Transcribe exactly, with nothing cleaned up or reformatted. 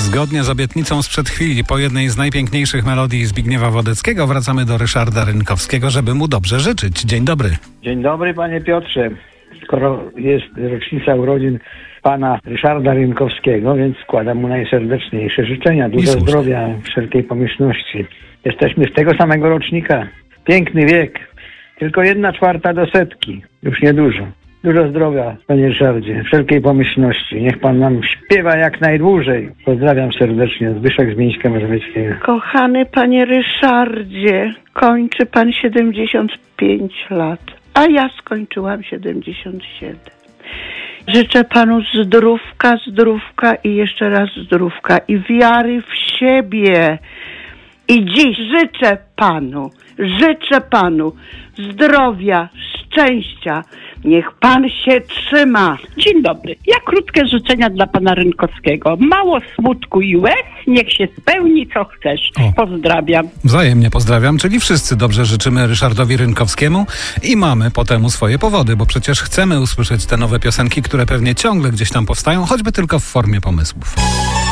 Zgodnie z obietnicą sprzed chwili, po jednej z najpiękniejszych melodii Zbigniewa Wodeckiego wracamy do Ryszarda Rynkowskiego, żeby mu dobrze życzyć. Dzień dobry. Dzień dobry, panie Piotrze. Skoro jest rocznica urodzin pana Ryszarda Rynkowskiego, więc składam mu najserdeczniejsze życzenia. Dużo zdrowia, wszelkiej pomyślności. Jesteśmy z tego samego rocznika. Piękny wiek. Tylko jedna czwarta do setki. Już niedużo. Dużo zdrowia, panie Ryszardzie, wszelkiej pomyślności. Niech pan nam śpiewa jak najdłużej. Pozdrawiam serdecznie. Zbyszek z Mińska Mazowieckiego. Kochany panie Ryszardzie, kończy pan siedemdziesiąt pięć lat, a ja skończyłam siedemdziesiąt siedem. Życzę panu zdrówka, zdrówka i jeszcze raz zdrówka i wiary w siebie. I dziś życzę panu, życzę panu zdrowia, szczęścia. Niech pan się trzyma. Dzień dobry. Ja krótkie życzenia dla pana Rynkowskiego. Mało smutku i łez, niech się spełni co chcesz. O. Pozdrawiam. Wzajemnie pozdrawiam, czyli wszyscy dobrze życzymy Ryszardowi Rynkowskiemu i mamy po temu swoje powody, bo przecież chcemy usłyszeć te nowe piosenki, które pewnie ciągle gdzieś tam powstają, choćby tylko w formie pomysłów.